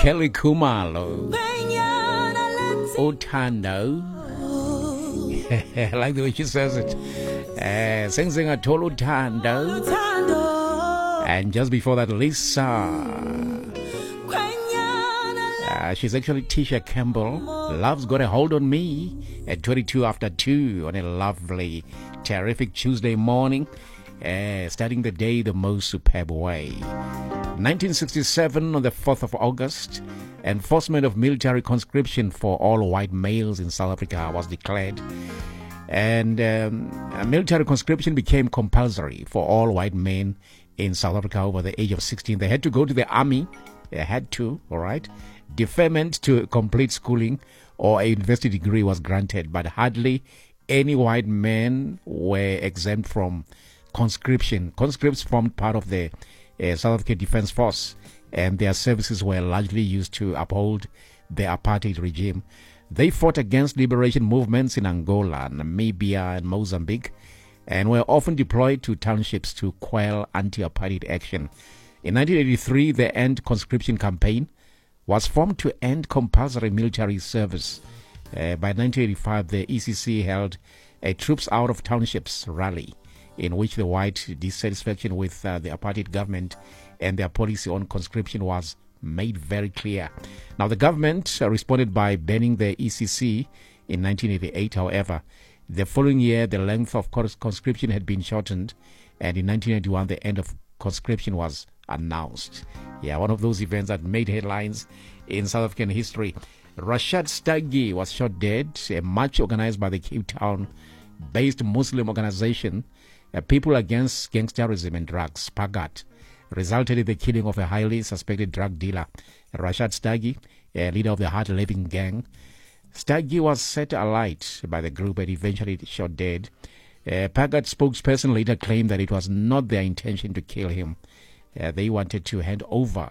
Kelly Kumalo. Utando. I like the way she says it. Sing a Tolu Tando. And just before that, Lisa. She's actually Tisha Campbell. Love's Got a Hold on Me at 22 after 2 on a lovely, terrific Tuesday morning. Starting the day the most superb way. 1967, on the 4th of August, enforcement of military conscription for all white males in South Africa was declared. And military conscription became compulsory for all white men in South Africa over the age of 16. They had to go to the army. They had to, all right. Deferment to complete schooling or a university degree was granted, but hardly any white men were exempt from conscription. Conscripts formed part of the South African Defence Force, and their services were largely used to uphold the apartheid regime. They fought against liberation movements in Angola, Namibia, and Mozambique, and were often deployed to townships to quell anti-apartheid action. In 1983, the End Conscription Campaign was formed to end compulsory military service. By 1985, the ECC held a Troops Out of Townships rally, in which the white dissatisfaction with the apartheid government and their policy on conscription was made very clear. Now, the government responded by banning the ECC in 1988. However, the following year, the length of conscription had been shortened, and in 1991, the end of conscription was announced. Yeah, one of those events that made headlines in South African history. Rashad Stagi was shot dead. A march organized by the Cape Town-based Muslim organization, People Against Gangsterism and Drugs, PAGAT, resulted in the killing of a highly suspected drug dealer, Rashad Stagi, a leader of the Hard Living Gang. Stagi was set alight by the group and eventually shot dead. PAGAT spokesperson later claimed that it was not their intention to kill him. They wanted to hand over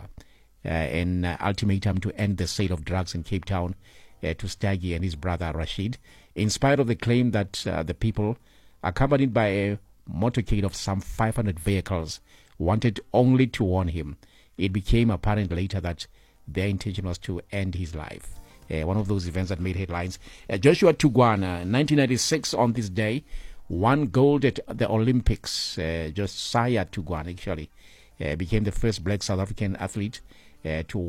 an ultimatum to end the sale of drugs in Cape Town to Stagi and his brother Rashid, in spite of the claim that the people, accompanied by a motorcade of some 500 vehicles, wanted only to warn him. It became apparent later that their intention was to end his life. One of those events that made headlines. Joshua Tugwana, 1996 on this day, won gold at the Olympics. Josiah Tugwana actually became the first black South African athlete to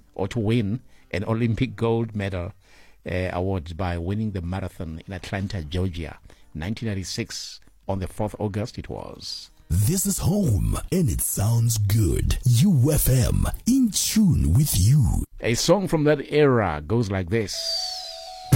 win an Olympic gold medal award by winning the marathon in Atlanta, Georgia. 1996, on the 4th August it was. This is home, and it sounds good. UFM, in tune with you. A song from that era goes like this.